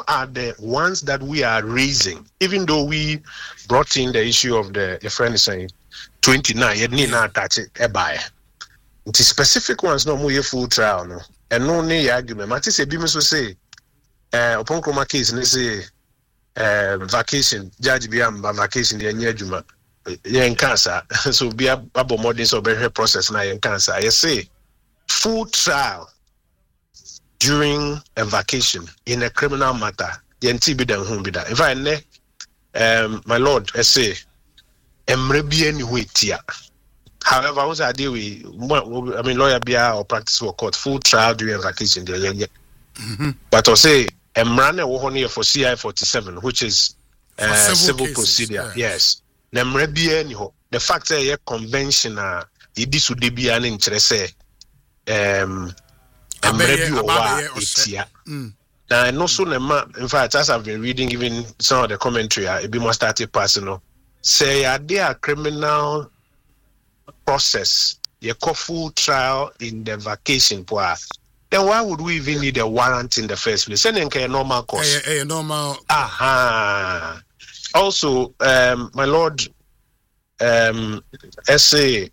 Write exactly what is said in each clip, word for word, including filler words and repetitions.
are the ones that we are raising, even though we brought in the issue of the, the friend is saying, twenty-nine, you need not touch it, a buy. The specific ones, no more full trial, no. And no need argument. Matis a bimus will say, uh, upon chroma case, and they say, uh, vacation, judge beyond vacation, the near Juma, yen cancer. So be a bubble modern so better process now in cancer. I say, full trial during a vacation in a criminal matter, the N T B then whom be that. If I ne, um, my lord, I say, emrebi anyway, tia. However, once I deal with, I mean, lawyer bia or practice for court, full trial during a vacation, there, yeah, yeah. Mm-hmm. But I say, emrane wo here for C I forty-seven, which is uh, civil cases, procedure, yeah. Yes. Emrebi anyway, the fact that a convention, uh, it is to be an interest, um, mm. Now, and also, in fact, as I've been reading, even some of the commentary, it be more started personal. Say, are there a criminal process, a full trial in the vacation, then why would we even need a warrant in the first place? Sending a normal course. A, a normal. Aha. Also, um, my lord, um, essay,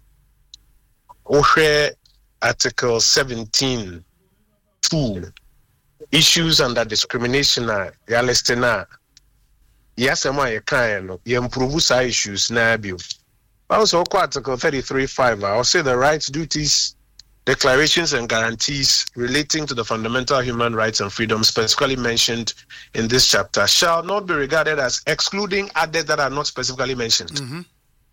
Article seventeen. Two issues under discrimination are realistic now. Yes, am I a kind of you improve some issues now. Also, Article thirty-three five. I'll say the rights, duties, declarations, and guarantees relating to the fundamental human rights and freedoms specifically mentioned in this chapter shall not be regarded as excluding others that are not specifically mentioned. Mm-hmm.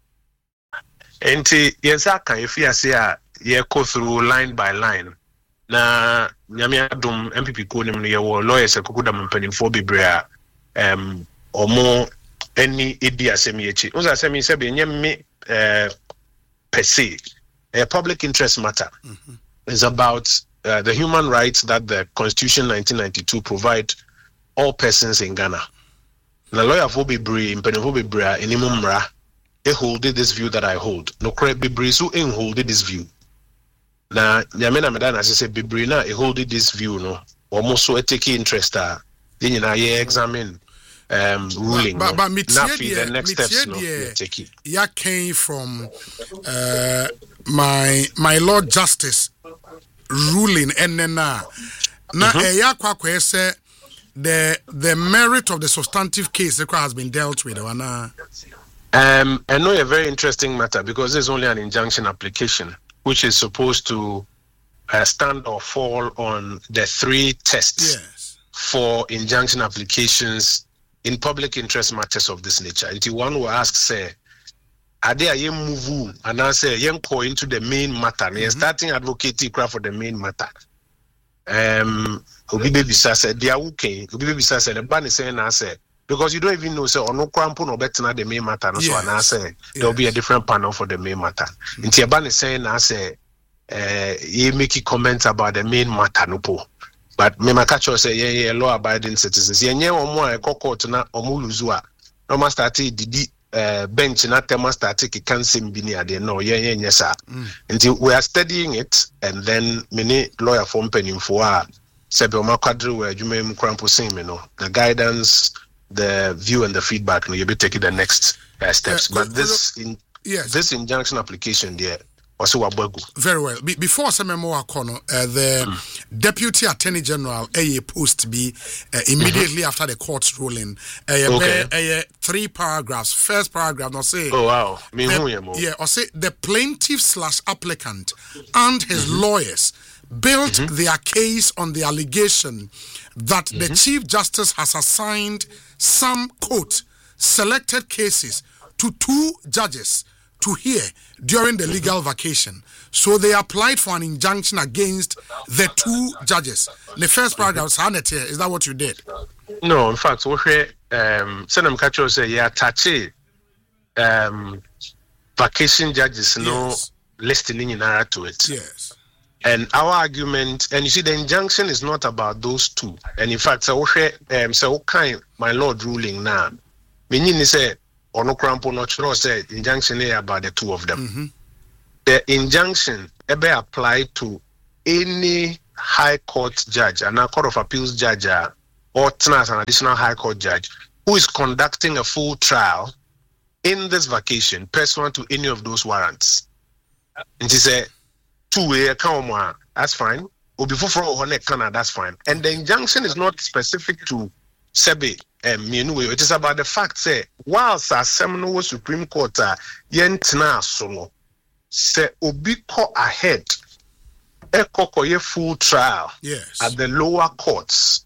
And yes, I can if you say you go through line by line. Na nyame adom M P P ko nim no ye wo lawyers akukuda mpanimfo bebre a um omo any edi asemi echi unza asemi se be nyame eh per se a public interest matter. Mm-hmm. Is about uh, the human rights that the Constitution nineteen ninety-two provide all persons in Ghana. Na lawyer for bebre mpanimfo bebre a enimumra they hold this view that I hold. No correct bebre so en hold this view. Na nyamena medana say bibri na e hold this view no almost so take interest ah then you ye examine um ruling but, but, but no. The next steps no take it ya came from uh my my lord justice ruling and then na na e ya kwakwa say the the merit of the substantive case has been dealt with wana um I know a very interesting matter because there's only an injunction application which is supposed to uh, stand or fall on the three tests yes. for injunction applications in public interest matters of this nature. And one will ask, say, are there a move and I say, young go into the main matter, and mm-hmm. starting advocating for the main matter. Um, Obi baby said, they are okay. Obi baby said, the ban is saying, I say, because you don't even know, so or no crampo no better than the main matter. No, yes. So and I say there'll yes. be a different panel for the main matter. Mm-hmm. In Tiaban is saying, I say, uh, he make comments about the main matter, no po. But me makacho say, yeah, yeah, law abiding citizens. Yeah, yeah, or more a court na or muluzua. No master start did uh bench na tema start take can sim be near there. No, yeah, yeah, yes, sir. Until we are studying it, and then many lawyer form penning for Sebe Oma Quadri where you may crampo sing, you know, the guidance. The view and the feedback, you'll be taking the next uh, steps. Uh, but this in yes. this injunction application there also wabagu. Very well. Be- before Sememo Akono, uh, the mm. Deputy Attorney General a post be uh, immediately mm-hmm. after the court's ruling. Uh, okay. Uh, uh, three paragraphs. First paragraph, no say. Oh wow. Me the, yeah, or say the plaintiff slash applicant and his mm-hmm. lawyers built mm-hmm. their case on the allegation that mm-hmm. the Chief Justice has assigned some, quote, selected cases to two judges to hear during the legal vacation. So they applied for an injunction against the two judges. The first paragraph, is that what you did? No, in fact, we um Senator Kacho say yeah, touchy um vacation judges yes. no listening in ara to it. Yes. And our argument, and you see, the injunction is not about those two. And in fact, so um, so kind my lord ruling now. Meaning, say, or no crampo not sure say injunction here about the two of them. Mm-hmm. The injunction ever applied to any high court judge and a court of appeals judge, or or as an additional High Court judge who is conducting a full trial in this vacation pursuant to any of those warrants. And he said, two way account, that's fine. Or before for Canada, that's fine. And the injunction is not specific to Sebe and Mienu. It is about the fact say, whilst our Seminole Supreme Court uh, yentina solo say obi ko ahead a kokoye full trial yes. at the lower courts.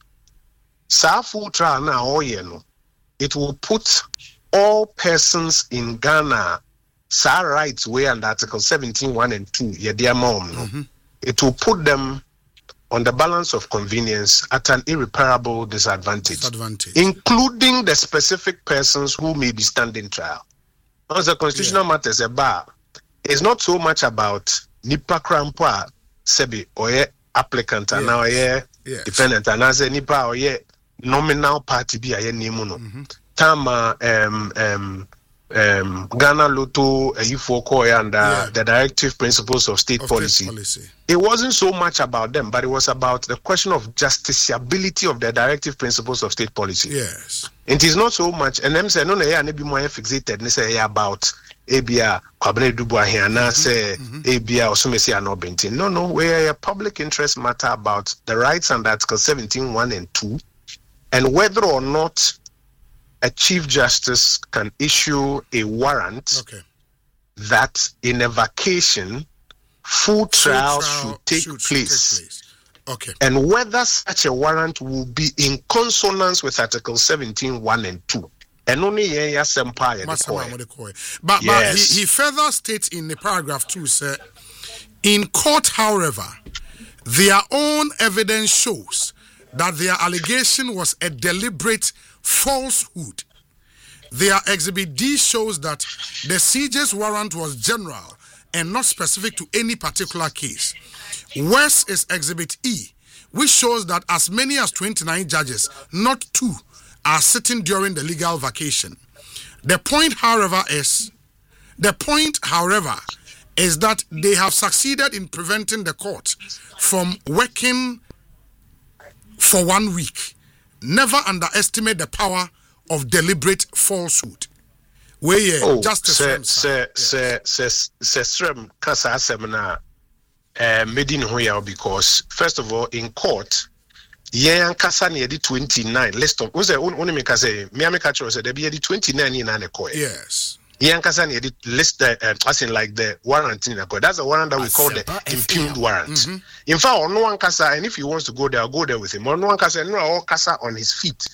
Sa full trial now oh yeah no. It will put all persons in Ghana sa rights way under Article seventeen one and two yeah dear mom no. Mm-hmm. It will put them on the balance of convenience at an irreparable disadvantage, disadvantage. including the specific persons who may be standing trial. As the constitutional yeah. matters about, it's not so much about nipa krampa sebi or ye applicant and now ye defendant and as a nipa or ye nominal party be a ye nimuno. Tama um um um Ghana Lotto uh, Ifoko and uh, yeah. the directive principles of state, of policy. state policy. It wasn't so much about them, but it was about the question of justiciability of the directive principles of state policy. Yes. It is not so much, and them say no, no, yeah, maybe more fixated. They say about A B A, Kwabene Dubois here, and I say A B A or some say no bentin. No, no, we're a public interest matter about the rights under Article seventeen one and two, and whether or not a chief justice can issue a warrant okay. that in a vacation full trial, full trial should, take, should, place. should take place. Okay. And whether such a warrant will be in consonance with Article seventeen one and two. And only yeah, Empire. But, but yes. he, he further states in the paragraph two, sir, in court, however, their own evidence shows that their allegation was a deliberate falsehood. Their Exhibit D shows that the siege's warrant was general and not specific to any particular case. Worse is Exhibit E, which shows that as many as twenty-nine judges, not two, are sitting during the legal vacation. The point, however, is the point, however, is that they have succeeded in preventing the court from working for one week. Never underestimate the power of deliberate falsehood. Where oh, justice se se se se se srem kasa semina eh medin hoya because first of all in court yen kasa na yedi twenty-nine list of we say only me kasa me am catch say there be yedi twenty-nine in an court. Yes. Yen kasa na yedi list uh, as in like the warrant in the court. That's the warrant that we call the impugned warrant. Mm-hmm. In fact, on one kasa, and if he wants to go there, I'll go there with him. On one kasa, no all kasa on his feet.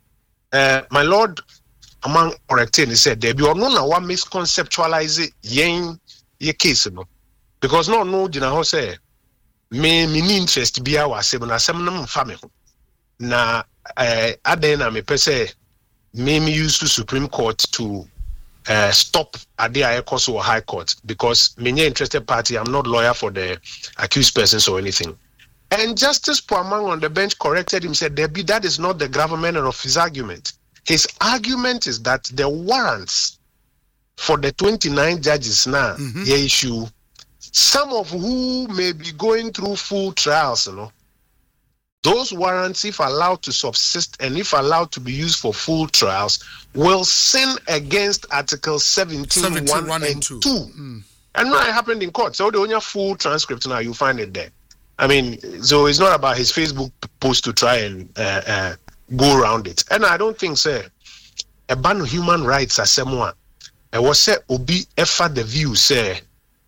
Uh, my lord among correcting he said there be no na one misconceptualize yen ye case no because no no dina ho say me me interest bia wa se na sem no mfa me ho na eh aden na me pese me me use to Supreme Court to uh, stop ade a ekoso or High Court because me nye interested party. I'm not lawyer for the accused persons or anything. And Justice Poamang on the bench corrected him, said, Debbie, that is not the gravamen of his argument. His argument is that the warrants for the twenty-nine judges now, mm-hmm. the issue, some of who may be going through full trials, you know, those warrants, if allowed to subsist and if allowed to be used for full trials, will sin against Article seventeen one and two. Mm. And what happened in court? So the only full transcript now, you find it there. I mean, so it's not about his Facebook post to try and uh, uh, go around it. And I don't think, sir, a ban of human rights as someone, I was say, Obi, ever the view, say,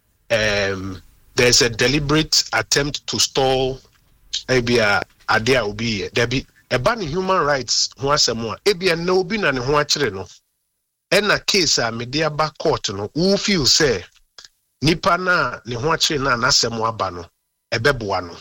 um, there's a deliberate attempt to stall, maybe a idea will be there be a ban of human rights, who has someone, maybe a no bin and who actually no. And a case, a media back court, no, who feel, say, Nipana, ni who actually na nasemwa bano. Ebebwano.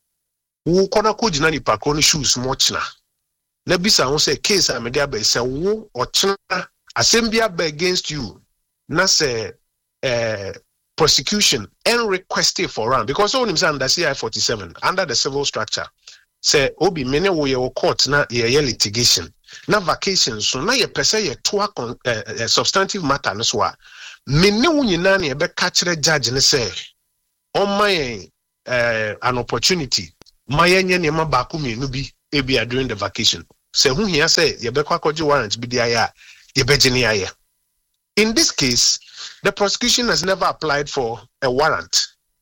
Wo kona ko jina ni pakro ni shoes mo china. Na bisa won say case a media be say wo o china assembly be against you. Na say eh prosecution and requested for run because all him say under C I forty-seven under the civil structure. Say obi mene wo ye court na ye litigation. Na vacation so na ye pese ye to a substantive matter no so a mene wo nyina na ye be ka kire judge ne say on my Uh, an opportunity. My yenye nema baku mienu bi ebia during the vacation. say who here say yebekwa kwaji warrant bi dia ya yebegini ya. In this case, the prosecution has never applied for a warrant.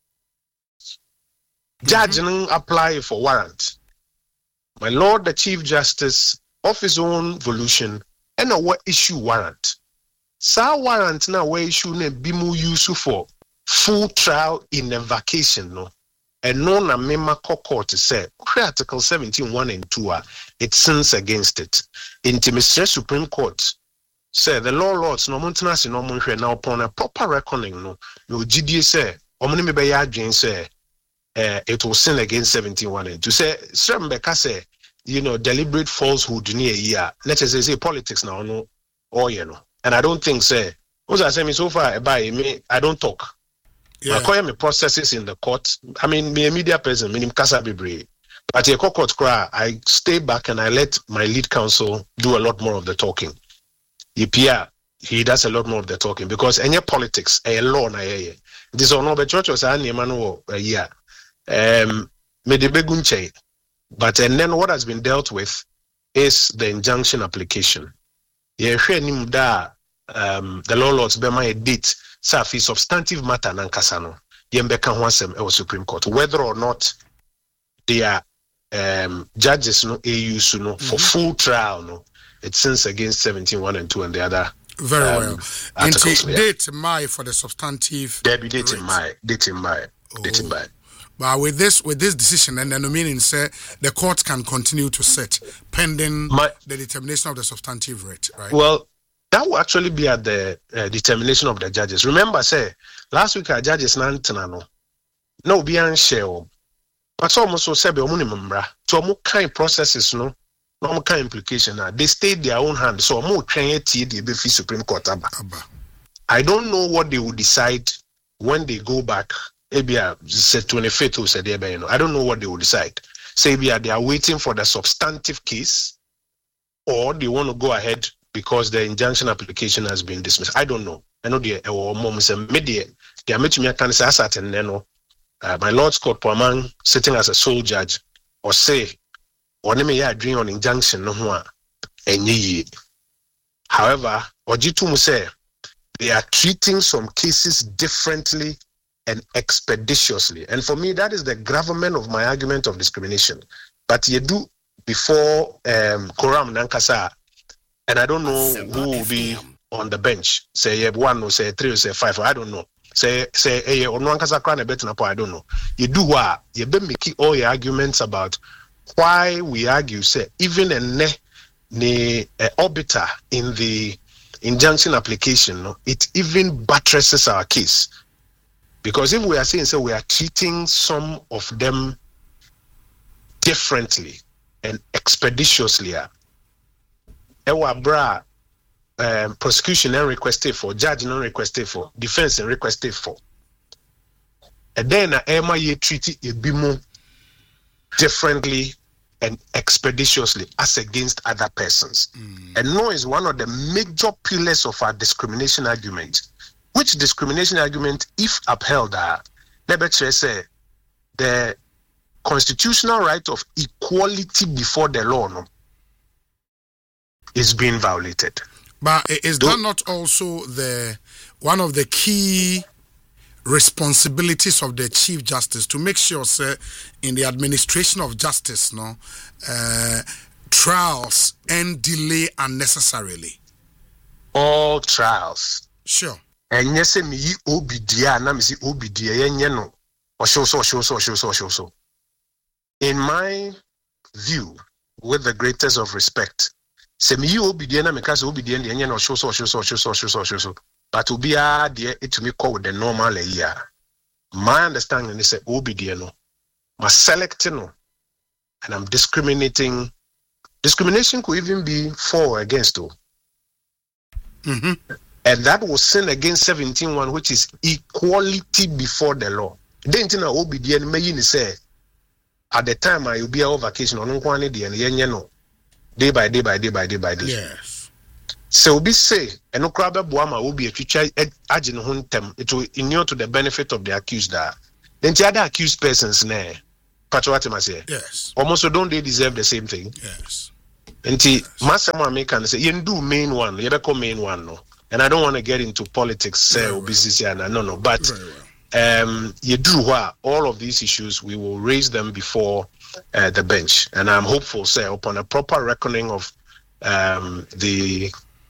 Judge mm-hmm. apply for warrant. My Lord, the Chief Justice, of his own volition, and a what issue warrant. Sa warrant na we issue ne bimu use for full trial in a vacation no. And no na mema court say Article seventeen one and two it sins against it. In the Supreme Court say the law lords no montenasi no monhwe na upon a proper reckoning no no gidie say omni me be ya adwen say uh, it will sin against seventeen one and two. Say Srembeka say you know deliberate falsehood near year. Let's say say politics now no or you know. And I don't think say what I say me so far by me I don't talk. Yeah. I call me processes in the court. I mean, me a media person, meaning Kasa Bibre. But a court cry, I stay back and I let my lead counsel do a lot more of the talking. E P R, he does a lot more of the talking because any politics, a law na ye. This on the church was an Emmanuel a year. Um, me de begunche. But and then what has been dealt with is the injunction application. Ye nim da um the law lords be my date. Safi substantive matter nankasano yembeka hwasem e Supreme Court whether or not they are um, judges no A U S no for mm-hmm. full trial no it sins against seventeen one and two and the other very um, well articles, and yeah. Date my for the substantive there be date in my date in my oh. date in my but with this with this decision and then the meaning say the court can continue to sit pending my, the determination of the substantive rate, right? Well, that will actually be at the uh, determination of the judges. Remember, say, last week our judges no no be share. But some also say be omunimmbra. So mo kind processes no, no kind implication. They stayed their own hand. So mo train the be Supreme Court aba. I don't know what they will decide when they go back. Maybe say twenty-fifth or say you know. I don't know what they will decide. Say maybe they are waiting for the substantive case, or they want to go ahead. Because the injunction application has been dismissed. I don't know. I know the mom is a media. They are making me a cancer asset and then my Lord Scott Poamang sitting as a sole judge or say or name me dream on injunction no one any. However, Ojitum say they are treating some cases differently and expeditiously. And for me, that is the gravamen of my argument of discrimination. But you do before um Koram Nankasa. And I don't know who will be on the bench. Say one or say three or say five. I don't know. Say say hey or no kasa kran bet na po I don't know. You do what? You be making all your arguments about why we argue say even a ne ne uh, orbiter in the injunction application, no, it even buttresses our case. Because if we are saying so we are treating some of them differently and expeditiously. Ewa bra um, prosecution and requested for, judge and requested for, defense and requested for. And then uh, Emma ye treated a bimo differently and expeditiously as against other persons. Mm. And no is one of the major pillars of our discrimination argument. Which discrimination argument, if upheld, uh, Nebetre say the constitutional right of equality before the law, no, is being violated. But is that not also the one of the key responsibilities of the Chief Justice to make sure, sir, in the administration of justice, no, uh, trials and delay unnecessarily? All trials. Sure. And yes, me obidia na me si obidia yenye no. Osho so osho so osho so osho so. In my view, with the greatest of respect, se me obidia na me ka se obidia yenye no osho so osho so osho so osho so osho so. But to be a dear it to me call with the normal year. My understanding is say obidia no. My selecting no. And I'm discriminating. Discrimination could even be for or against though. Mm-hmm. And that was sin against seventeen one, which is equality before the law. Then you know obedient may you say at the time I will be on vacation on quantity and yen no day by day by day by day by day. Yes. So we say and no crab boama will be a future agent huntem, it will inure to the benefit of the accused. Then the other accused persons ne. Patriotic say. Yes. Almost don't they deserve the same thing? Yes. Nti masema make can say you do main one, you become main one no. And I don't want to get into politics, say or business no no, but um you do what all of these issues we will raise them before uh, the bench, and I'm hopeful say upon a proper reckoning of um the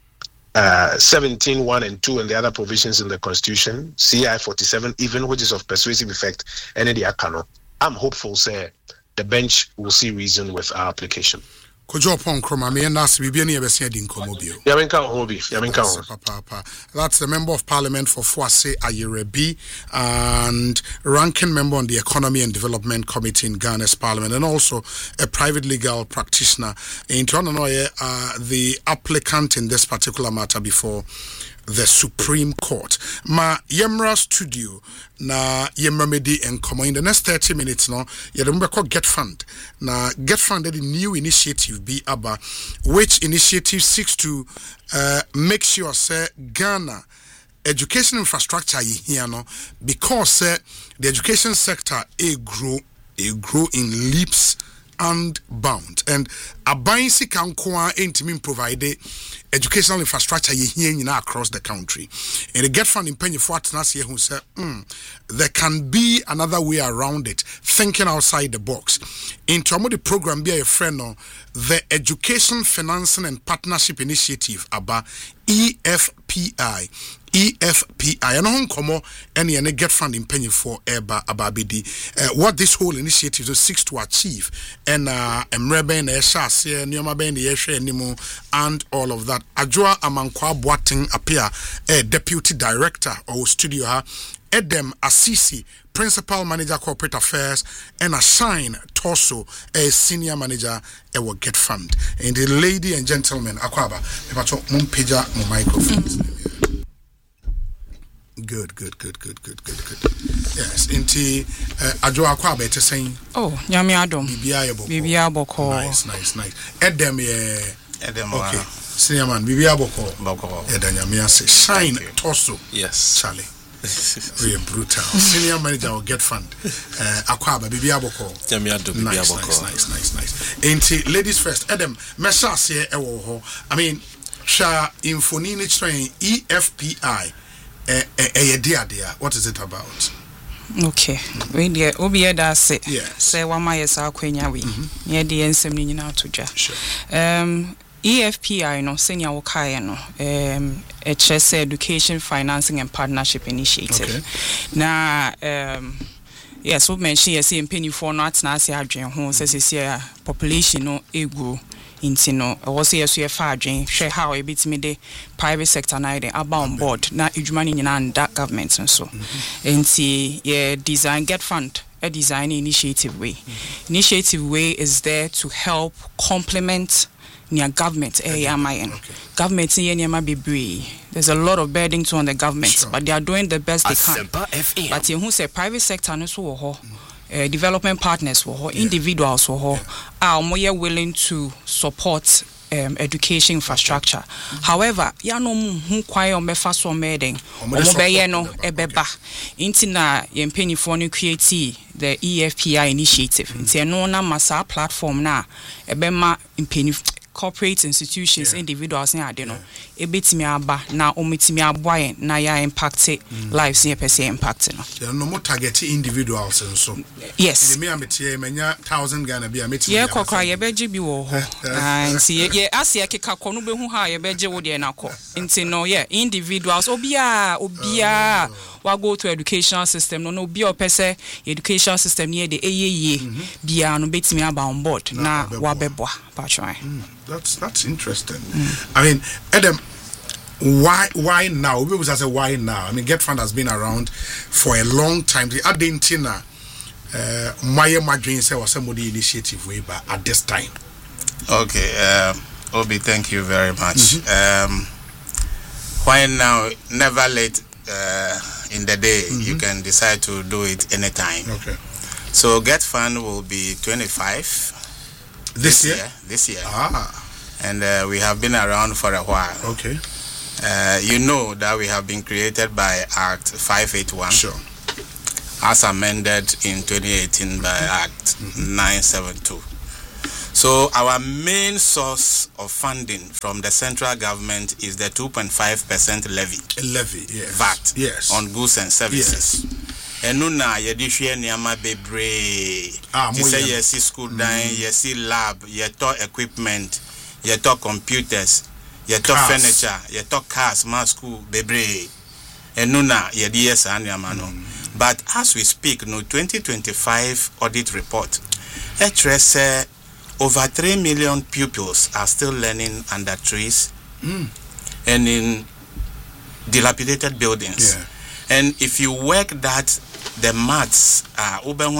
uh seventeen one and two and the other provisions in the constitution, C I forty-seven even, which is of persuasive effect, and the akano. I'm hopeful say the bench will see reason with our application. Kojo pon kroma me na se bibia ne yebese adi nkomo bio. Ya menka ho bi, ya menka ho. Papa. That's the member of parliament for Fuase Ayerebi and ranking member on the Economy and Development Committee in Ghana's parliament, and also a private legal practitioner. In Tononoye, uh, the applicant in this particular matter before the Supreme Court. Ma Yemra studio na Yemra Medi and come in the next thirty minutes no yemra called Get Fund. Na Get Fund the new initiative be aba, which initiative seeks to uh, make sure say Ghana education infrastructure here no, because uh, the education sector a grow a grow in leaps and bounds, and aban sika nkoa entimi provide educational infrastructure here across the country. And the Get Fund in Penny Fortnas here who said mm, there can be another way around it, thinking outside the box. In the program be a friend of the Education Financing and Partnership Initiative aba E F P I. E F P I and on komo any any Get Fund in penny for eba ababidi. Uh, what this whole initiative seeks to achieve, and uh emrebe na esha se nioma be na yehwe animo and all of that. Ajua Amankwa Boateng appear a deputy director or studio ha. Edem Asisi, principal manager corporate affairs, and Ashine Torso, a senior manager at will Get Fund. And the lady and gentlemen, Akwaba, Mumpeja, my microphones. Good, good, good, good, good, good, good. Yes, inti Ajo Akwaba ete saying. Oh, Nyami Adom. Bibia Boko. Bibia Boko. Nice, nice, nice. Edem ye. Edem. Okay. Senior man, Bibia Boko. Boko. Edem Nyami say Shine Torso. Yes. Charlie. Really brutal. Senior manager will Get Fund. Uh, Akwaba Bibia Boko. Nyami Adom Bibia Boko. Nice, nice, nice, nice. Inti ladies first. Edem Mesha say ewo ho. I mean, sha infonini train E F P I. Eh, eh, eh, dear, dear. What is it about? Okay. We dear Obi da say. Yes. Say wama yesa kwenya we. Ye de ensem ni nyina toja. Sure. Um E F P I no senior wokae no um H S Education Financing and Partnership Initiative. Okay. Na um yes, we mention yes in penny for no atna ase adwen ho say say population no egu inti no was yes ye fa adwen hwe how e bitimi de private sector na dey aba on board na edwuma ni nyina nda government so inti ye design Get Fund a design initiative way. Mm-hmm. Initiative way is there to help complement near government area okay. Government in Yama be there's a lot of burden to on the government, sure. But they are doing the best they can. But you who say private sector no so ho uh, development partners ho yeah. Individuals ho yeah. Are more willing to support um, education infrastructure. Mm-hmm. However, ya no hu kwai o mefa so meden o mo be ye no ebeba inti na ye mpanyifo no create the E F P I initiative. Mm-hmm. Inti no na masa platform na ebema mpanyifo corporate institutions, yeah. Individuals in Adeno, a bit me aba na omitimi aboye na ya impact mm. Lives in per se impact no. There no more target individuals and so. Yes. Me ameti menya thousand Ghana be ameti. Ye kokra ye beji bi wo ho. And see ye asia keka ko no be hu ha ye beji wo de na ko. Nti no ye individuals obia obia wa go to educational system no no obia opese educational system ye de eyeye bia no betimi aba on board na wa beboa pa try. That's that's interesting. Mm. I mean, Adam, why why now? People say why now? I mean, Get Fund has been around for a long time. The Argentina, uh, Maya Madrin said was somebody initiative way, but at this time. Okay, uh, Obi, thank you very much. Mm-hmm. Um, why now? Never late uh, in the day. Mm-hmm. You can decide to do it anytime. Okay. So Get Fund will be twenty-five. This, this year? year? This year. Ah. And uh, we have been around for a while. Okay. Uh, you know that we have been created by Act five eighty-one. Sure. As amended in twenty eighteen by Act mm-hmm. nine seventy-two. So our main source of funding from the central government is the two point five percent levy. A levy, yes. V A T. Yes. On goods and services. Yes. And nuna yedi hwe niama bebre. Ah, you say yes, school dine, yes, lab, you talk equipment, you talk computers, you talk furniture, you talk cars, ma school bebre. And nuna yedi yes niama no. But as we speak, no twenty twenty-five audit report, address uh, over three million pupils are still learning under trees mm. and in dilapidated buildings. Yeah. And if you work that, the maths are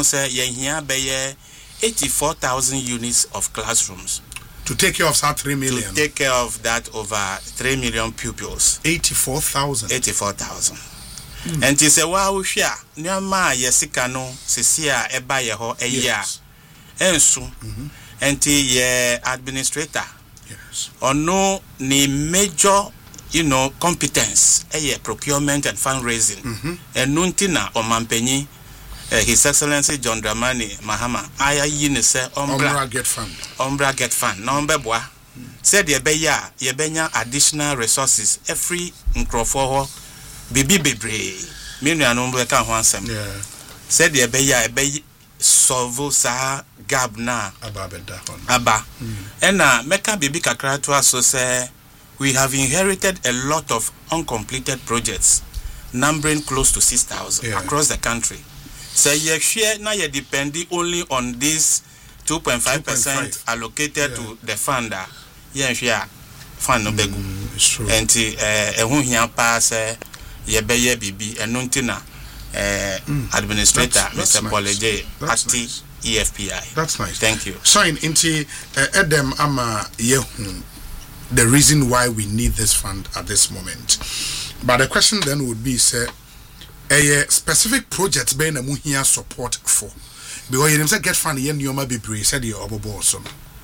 uh, eighty-four thousand units of classrooms. To take care of that three million? To take care of that over three million pupils. eighty-four thousand? eighty-four thousand. Mm. And you say, wow, shia, nyama yesika no, sisia eba yeho eya. And so, and the administrator. Yes. Or no, ni major, you know, competence, eh, procurement and fundraising. Mm-hmm. And nuntina or mampenyi, uh, His Excellency John Dramani Mahama, aya yine se Ombra Get Fund. Ombra Get Fund. No mbebwa. Said ye beya, ye benya additional resources every nkrofo bibi bebre. Minu anombe ka ho ansem. Yeah. Said ye beya e be solve sa gap na aba beda hon. Aba. And na meka bibi kakra to aso say we have inherited a lot of uncompleted projects numbering close to six thousand yeah. across the country. So ye share na ye depending only on this two point five percent allocated yeah. to the funder. Ye share fund no begu. Mm, it's true. Enti eh ehun hia pa say ye beye bibi enunti na eh mm. administrator that's, that's Mister Poleje Ati nice. E F P I. That's nice. Thank you. Sign into uh, Edem ama yehun the reason why we need this fund at this moment. But the question then would be, say, a specific project being a muhia support for. Because you say get fund, you might be brave, said you overboard some.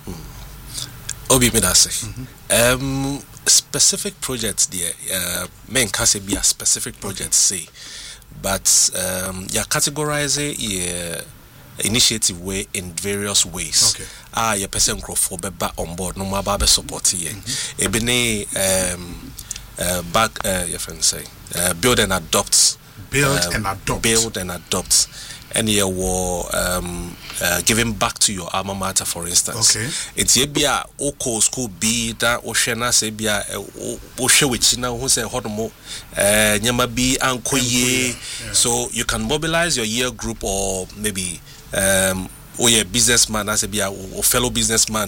Obi Midase. Um, specific projects there, uh, men can't be a specific project, say, but um, you categorize it, yeah. Initiative way in various ways. Okay. Ah, your person grow for beba on board, no more babe support here. Ebene um uh back uh your friend say uh, build and adopt. Build um, and adopt. Build and adopt. And you were um uh, giving back to your alma mater, for instance. Okay. It's yebia oko school be that oshena sebia oshe wichina who say hodomo uh nyama bi ankoye. So you can mobilize your year group or maybe um or your businessman as a be a fellow businessman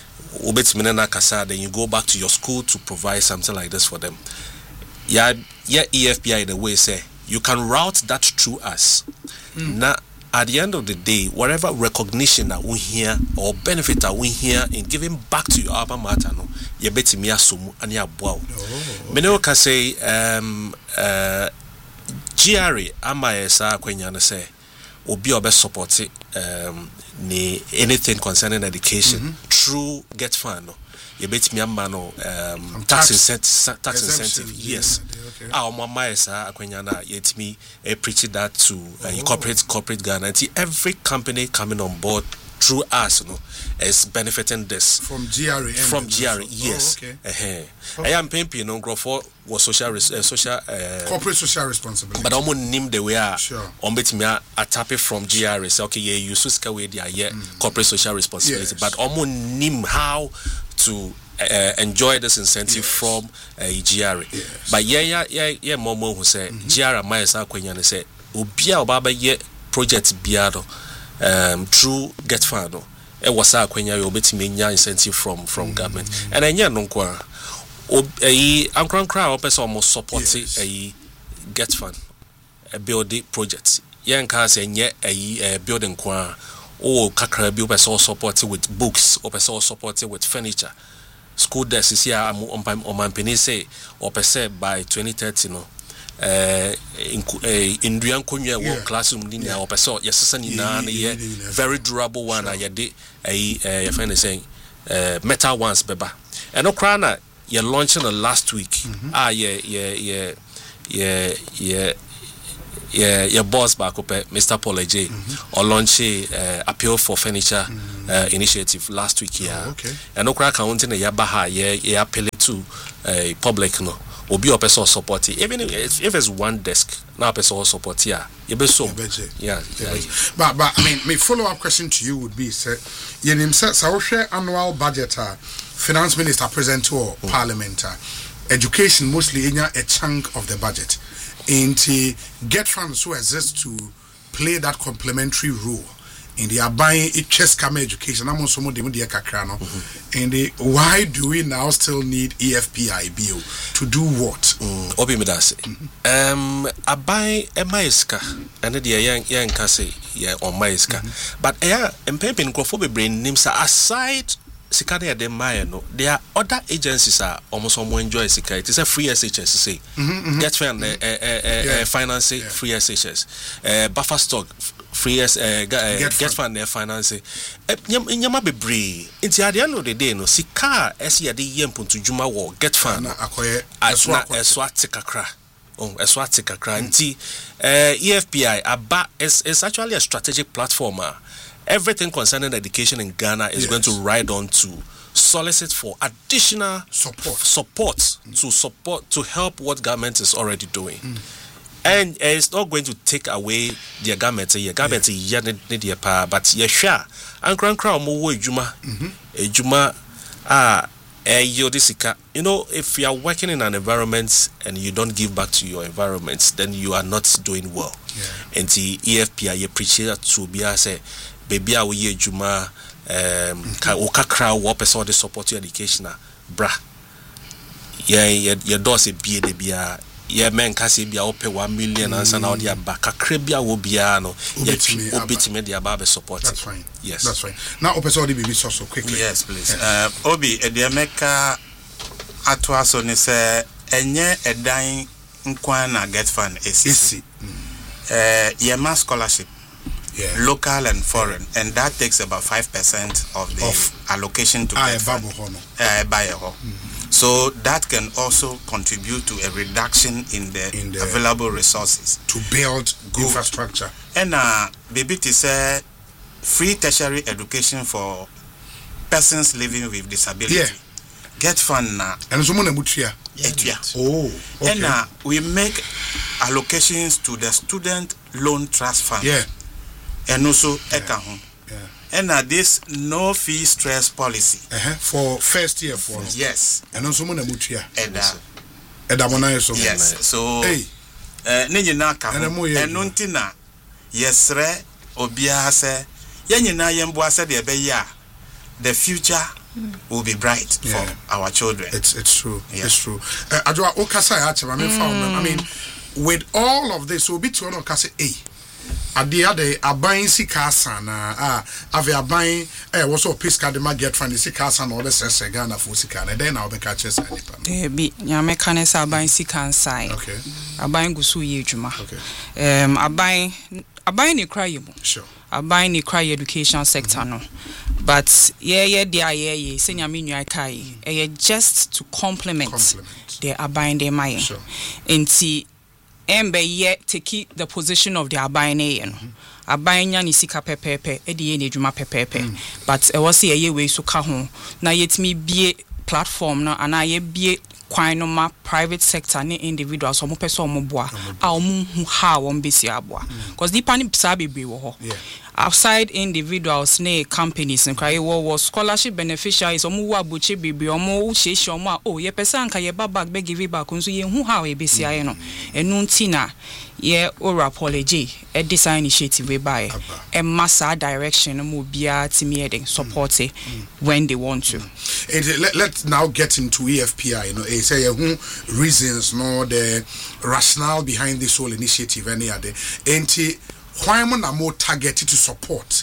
then you go back to your school to provide something like this for them. Yeah, yeah, E F P I the way say you can route that through us. Mm. Now at the end of the day, whatever recognition that we hear or benefit that we hear in giving back to your alma mater, no, you bet me asumu and ya wow. Many can say um uh G R A ama esa kwenyana say obi obe support um ni anything concerning education mm-hmm. through Get Fund. You bet me ama no um tax, tax incentive tax incentive yes. Our mama is akwenyana yet me preach that to uh, oh. corporate corporate Ghana. Every company coming on board through us, you know, is benefiting this from G R A. From G R A, yes. Oh, okay. Uh-huh. I am paying, you know, grow for was social, uh, social, uh, corporate social responsibility. But I'm gonna name the way I sure. on bet me a tap it from G R A. Say okay, yeah, you so way there, yeah, mm. corporate social responsibility. Yes. But I'm gonna name how to uh, enjoy this incentive yes. from uh, G R A. Yes. But yeah, yeah, yeah, yeah, Momo who say mm-hmm. G R A my sa kwenya say obia obaba ye project biado. Um, through Get Fund, no, it was a kwenya you bet me incentive from from mm-hmm. government, and then yeah, no kwa, a ankran crowd or person almost supporting a Get Fund, a building project. Young cars and yet a building kwa, or kakra build person supported with books or person supported with furniture. School desk is here on my penny say or per se by twenty thirty no. Uh, in in Rian Kunya yeah. classroom in our person, yes, very durable one. Sure. I did a friend is saying, uh, metal ones, beba. And Okrana, you're launching the last week. Mm-hmm. Ah, yeah, yeah, yeah, yeah, yeah, yeah your boss back up Mister Paul J or launch uh, appeal for furniture mm-hmm. uh, initiative last week here. Oh, okay. And okra counting a yabaha yeah yeah appeal to uh, public no obi o person support even if, if it's one desk now person support here you be so yeah, yeah. but but I mean my follow up question to you would be say you name say so share annual budget uh, finance minister present to mm. parliament uh, education mostly in a chunk of the budget into get funds who exist to play that complementary role in the buying it chest camera education. I'm also more the kakra no. And the why do we now still need E F P I B O to do what? Obi medase. Um, I buy a maiska and the young young kase yeah on maiska. But yeah, empemping crofo brain names aside. Sikade de maya no. There are other agencies are almost almost enjoy sika. It is a free S H S say. Get fund uh, uh, uh, finance yeah. free S H S. Uh, buffer stock. Free as uh, get, get fund their finance. Nyama bebre. Inti at the end of the day no sika esi ade yempun to juma wo get fund. Na akoye eswa eswa tikakra. Oh eswa tikakra. Inti E F P I aba is is actually a strategic platform. Everything concerning education in Ghana is yes. going to ride on to solicit for additional support support mm. to support to help what government is already doing. Mm. And uh, it's not going to take away the government. The government is yeah. yeah, but yeah, sure. And crown crown more juma, juma ah, you know, if you are working in an environment and you don't give back to your environment, then you are not doing well. Yeah. And the E F P I appreciate to be as a baby awo ye juma um ka okakra wo person the support your education bra. Yeah, your doors a be de bia. Yeah, men kasi bia ope one million and so now they are back. Kakre bia wo bia no. Yeah, obit me dia ba support. That's fine. Yes. That's fine. Now ope so the baby so so quickly. Yes, please. Uh Obi e de meka atwa so ne se enye edan nkwan na get fund esi. Uh yeah, mass scholarship. Yeah. Local and foreign, yeah. And that takes about five percent of the of allocation to get fund. Uh, mm-hmm. So that can also contribute to a reduction in the, in the available resources to build good infrastructure. And uh, baby to say free tertiary education for persons living with disability. Yeah. Get fund now. And someone ebutia. Oh. Okay. And uh, we make allocations to the student loan trust fund. Yeah. And also yeah. Yeah. And uh, this no fee stress policy uh-huh. for first year for yes. And also mona mutia. And uh, and that so yes. So hey. Uh, ne nyina ka ho eno ntina yesre obia se ye nyina yemboa se de be ya the future mm. will be bright yeah. for our children. It's it's true. Yeah. It's true. Uh, Adwa okasa ya chema me found I mean with all of this will be to no kase eh adia de aban sika sana ah ave aban eh wo so piska de ma get fund sika sana all the sense Ghana for sika na then na obeka chese nipa eh bi nya me kan say aban sika nsai okay aban gusu ye adwuma okay um aban aban ni cry mu sure aban ni cry education sector mm-hmm. no but yeah yeah there yeah yeah say nya me nwa kai eh just to complement, complement. the aban de mai sure enti embe ye take the position of the abine no abanya ni sika pepepe e de ye edwuma pepepe but e was ye we so ka ho na yetimi bie platform no ana ye bie kwan no ma private sector ne individuals so mo pese o mo boa a o mo hu ha wo mbesi aboa because the pani psa bebe wo ho outside individuals ne companies and cry wo scholarship beneficiaries o mo wo abuche bebe o mo hyehyɛ o mo a oh ye pese anka ye ba back be give back nso ye hu ha we besi aye no enu ntina ye or apology a design initiative we buy a massa direction mo bia timi heading support it when they want to. And let, let's now get into E F P I, you know, eh, say who reasons no the rationale behind this whole initiative any other and why am I more targeted to support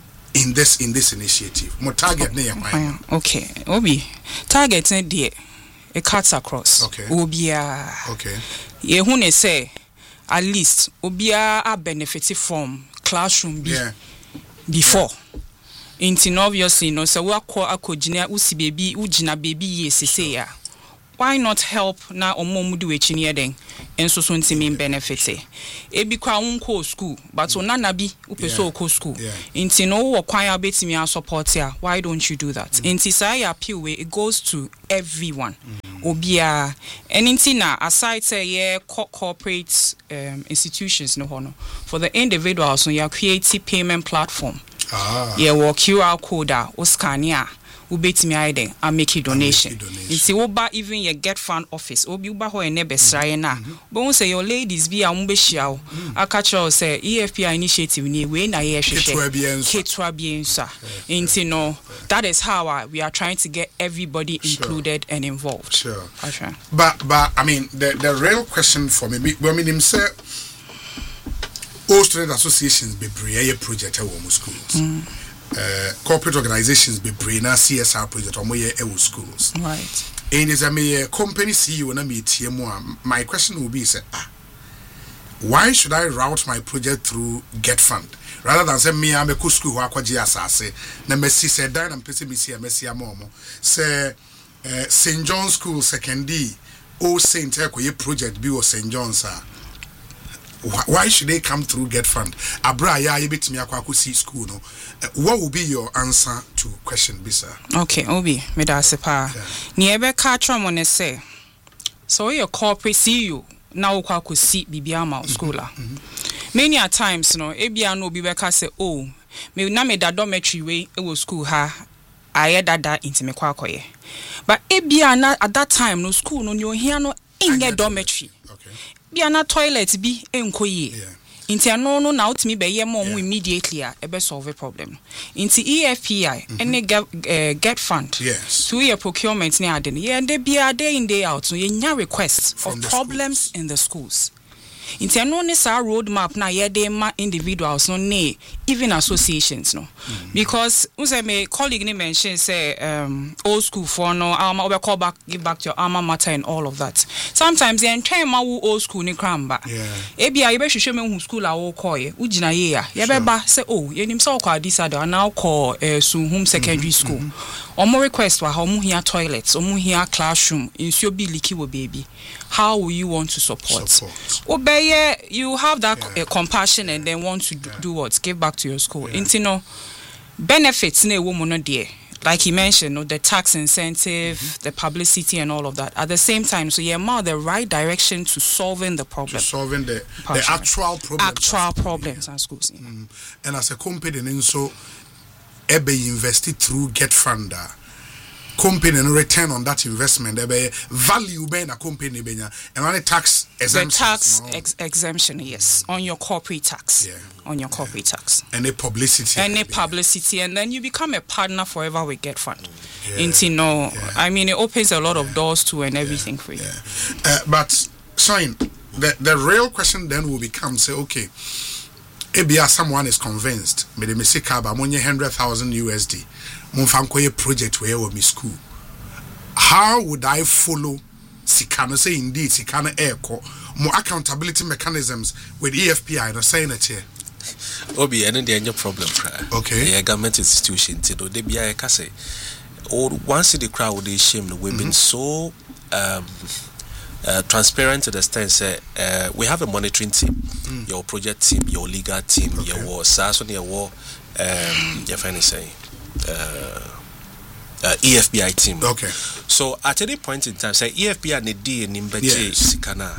in this in this initiative more target oh, okay obi target there it cuts across okay obia okay ye who ne say at least obia are benefited from classroom be yeah. before yeah. In obviously no so we akọ akogina usi baby ugina baby ye sese ya why not help na omo mu do echi ne den enso so ntimi benefit e bi kwa unko school but mm. onana bi upeso ko school yeah. Inti no wo kwan abetimi a support ya, why don't you do that? Mm. Inti say appeal we it goes to everyone. Mm. Obia anything na aside say yeah co- corporate um, institutions no hono for the individuals so you create payment platform. Ah. Yeah, wo Q R code a o scan ya ubetimi aiden and make a donation. Inti oba even your get fund office obi uba ho ene besraye na but won say your ladies be a umbehia o aka cho say E F P I initiative ni we na ye hwehwe ketwa biensa. Inti no that is how uh, we are trying to get everybody included sure. and involved. Sure. Okay. But but I mean the the real question for me I mean him say all student associations be brave project at our schools. Mm. Uh, corporate organizations be brain C S R project or more schools. Right. And as a company C E O na me my question will be say, ah, why should I route my project through Get Fund rather than say me I'm a school who akwaji asase na Messi say dan am pese me see Messi amomo say Saint John's School secondary o Saint Ekoye project bi o Saint John's ah. Why should they come through Get Fund? Abra ya yebetimi akwa see school no. What will be your answer to question bisa? Okay, Obi, me da sepa. Ni ebe ka tro mo say. So your corporate C E O na ukwa ko see bibia ma school la. Many a times no ebia no obi be ka say oh, me na me da dormitory we e wo school ha. Aye dada intime kwa akoye. But ebia na at that time no school no nyo hia no in your dormitory. Okay. Bia na toilet bi enkoye. Yeah. Inti ano no na utimi be ye mo immediately a ebe solve problem. Inti E F P I mm-hmm. ene get, uh, get fund. Yes. To your procurement ne ade. Ye de bia day in day out. So ye nya requests for problems schools. In the schools. Inti ano ne sa roadmap na ye de ma individuals no ne even associations no. Mm-hmm. Because unse me colleague ni mention say um old school for no alma we call back give back to your alma mater and all of that. Sometimes ye entire ma wo old school ni kramba. Yeah. Ebia ye be hwehwe me hu school a wo koye. Ugina ye ya. Ye be ba say oh ye nim say wo kwa this ada now call uh, Sunhum secondary school. Mm-hmm. Omo request wa omo here toilets, omo here classroom, insure be leaky wo baby. How will you want to support? Support. Obey you have that yeah. uh, compassion and then want to do, yeah. do what? Give back to your school. Yeah. Into no benefits ne woman no dear. Like he mentioned, no, the tax incentive, mm-hmm. the publicity and all of that. At the same time, so yeah, more the right direction to solving the problem. To solving the, the actual problems. Actual problems yeah. at schools. Yeah. Mm. And as a company, and so ebe invested through Get Fund. Company and return on that investment there be value be na company be and only tax exemption the tax no? ex- exemption yes on your corporate tax yeah. on your corporate yeah. tax any publicity any publicity and then you become a partner forever with Get Fund yeah. into no yeah. I mean it opens a lot of doors to and everything yeah. for you yeah. uh, but Shine the the real question then will become say okay maybe someone is convinced me the mesika ba monye one hundred thousand U S D Monfankoye project where we school. How would I follow Sikano say indeed Sikano Airco more accountability mechanisms with E F P I no saying it here? Obi and the any problem. Okay. Yeah, government institutions, you know, they be a case. Or once the crowd they shame we've been so um Uh, transparent to the extent say uh, we have a monitoring team, mm. your project team, your legal team, okay. your war, S A S O, your war, um, your finance say, uh, uh, E F B I team. Okay. So at any point in time, say E F B I ne D and Nimbeje Sikana,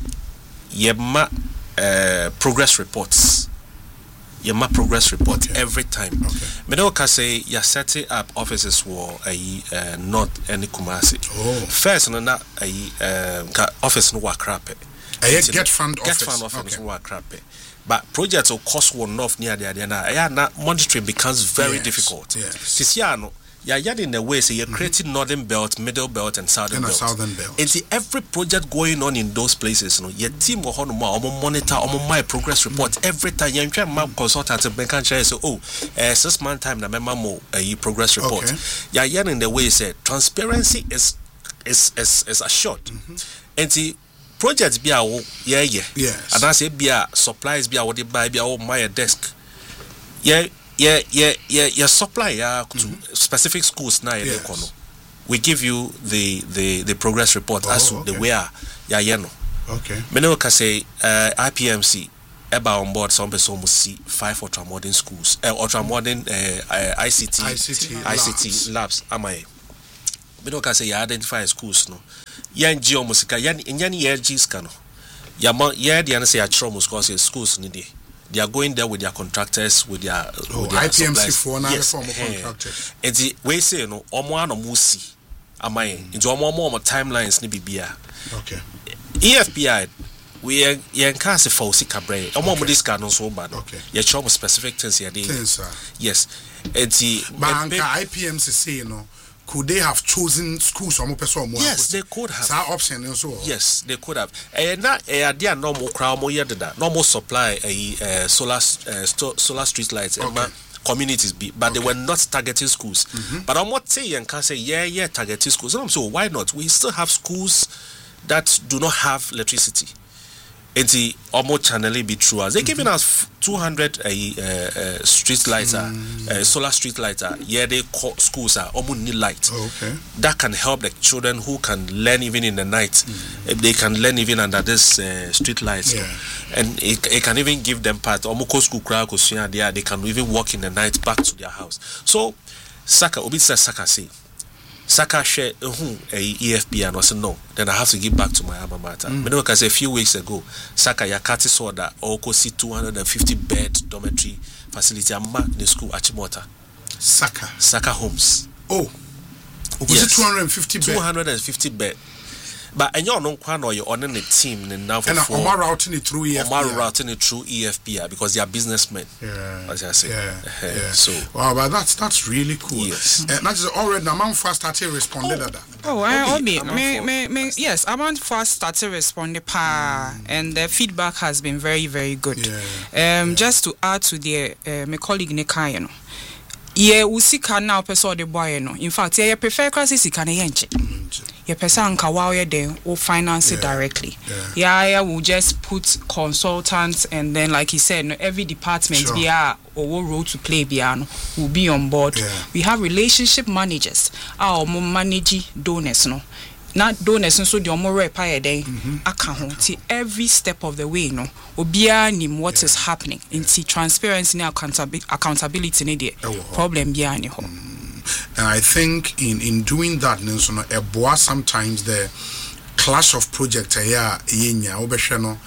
yema uh, progress reports. Yema progress report okay. every time. Okay. Me no can say you setting up offices for a uh, not any Kumasi. Oh. First no na a um, office no work crap. I get fund get office. Get fund office okay. no work crap. But projects will cost one off near the idea na. Yeah, na monitoring becomes very yes. difficult. Yes. This year no. Yeah, yeah, in a way, so you're creating mm-hmm. northern belt, middle belt, and southern and belt. southern belt. And see, every project going on in those places, you know, your team will hold more, monitor, or my progress report mm-hmm. every time. You're trying to consultant and make sure say, oh, uh, six month time, na member more a progress report. Okay. Yeah, yeah, in the way, say transparency is is is is assured. Mm-hmm. And see, projects be a yeah yeah. Yes. And I say be a supplies be a what they buy be a my desk. Yeah. Yeah, yeah, yeah, yeah. Supply yeah, to mm-hmm. specific schools now. Yes. we give you the the, the progress report oh, as to okay. the way ya yeno. Okay. Many can say uh, I P M C about on board some person must see five ultramodern schools, uh, ultramodern uh, uh, I C T, I C T, I C T labs. labs. Am I? Many can say you identify schools no. Yan G musika yan yan yan G scano. Ya ma ya the answer ya try because schools need it. They are going there with their contractors, with their, oh, with their I P M C suppliers. for another yes. form of contractors. And the way say no, omo ano musi. Am I? Into omo omo timelines ni bibia. Okay. E F P I. We are can't say for Cabre. I'm more this card on so bad. Okay. You're sure specific things here. Yes. And the Banka I P M C say, you know, could they have chosen schools or more? Yes, they could have. That option also. Yes, they could have. And now, they are normal crowd more yet that normal supply a solar solar street lights. Okay. Communities be, but okay. they were not targeting schools. Mm-hmm. But I'm not saying and can say yeah, yeah, targeting schools. And I'm so why not? We still have schools that do not have electricity. And the almost channel be true as they mm-hmm. giving us two hundred uh, uh, street lights, mm-hmm. uh, solar street lights. Uh, yeah, they call schools are almost need light. Oh, okay. That can help the children who can learn even in the night. Mm-hmm. They can learn even under this uh, street lights, yeah. and it, it can even give them part. Almost school crowd there. They can even walk in the night back to their house. So, Saka Obi says Saka say. Saka share who a E F P and I said no. Then I have to give back to my alma mater. Mm. But because a few weeks ago, Saka Yakati saw that Oko see two hundred and fifty bed dormitory facility at the school Achimota. Saka Saka Homes. Oh, yes. two hundred and fifty bed. Two hundred and fifty bed. But and you're not quite you're on the team now for and Omar routing it through E F P I. Omar routing it through E F P I because they are businessmen. Yeah, as I say. Yeah, uh, yeah. So wow, but that's that's really cool. Yes. Uh, not just already. Now, first started responding oh. to that. Oh, I me, me, me, me, yes. Amount first started responding pa, mm. and the feedback has been very, very good. Yeah. Um, yeah. Just to add to the uh, my colleague Neka, you know. Yeah, usika now person the boy no. In fact, yeah, prefer crisis can yenche. Yeah, person can wow there or finance it directly. Yeah, yeah, yeah, we'll just put consultants and then, like he said, no, every department sure. be a or what role to play be no, will be on board. Yeah. We have relationship managers. Our manage donors no. Not donors so the omore pay day account every step of the way no obia nim what yeah. is happening in yeah. transparency and accountability accountability ne there problem bia ni ho. And I think in in doing that so no e boa sometimes the clash of project ya yenya obehwe no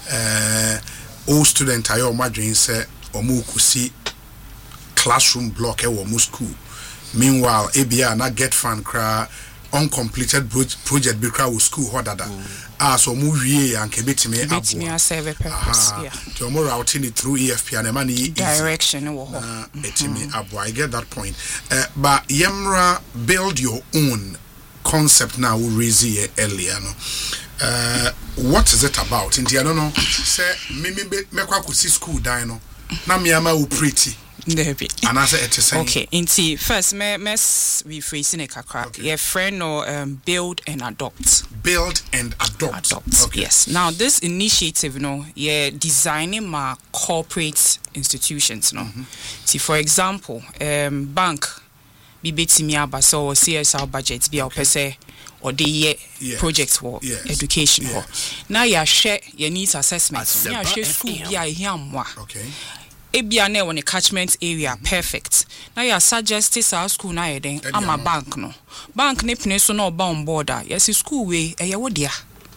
eh all student ayo madwen say omu kusi classroom block e wo mu school meanwhile ebia na get fan cra uncompleted project be crowd school hodada ah so mu wie and kebetime abo betime a serve purpose yeah to more routing it through E F P and man direction wo ho betime abo I get that point uh, but Yemra build your own concept now we raise here earlier no uh, what is it about in I don't know say me me me kwa kusi school dan no na me ama wo pretty Maybe. And I say okay, inti first me me rephrasing it kakra. Okay. Your friend or um, build and adopt. Build and adopt. Adopt. Okay. Yes. Now this initiative, you know, yeah, designing my corporate institutions, you know. Mm-hmm. See, for example, um, bank, be betimi abasa or C S R budgets be okay. Say or the year yes. project for yes. education. Yes. Now you share your needs assessment. You share school. Yeah, here moi. Okay. Ebia ne won a catchment area perfect. Now you suggest our school na yeden am a bank no. Bank ne pne so na oba on board a yes school we eye wo dia.